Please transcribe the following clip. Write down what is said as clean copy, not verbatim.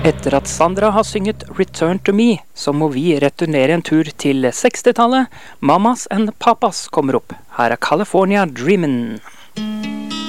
Etter at Sandra har synget Return to Me, så må vi returnere en tur til 60-tallet. Mamas and Papas kommer opp. Her er California Dreamin'.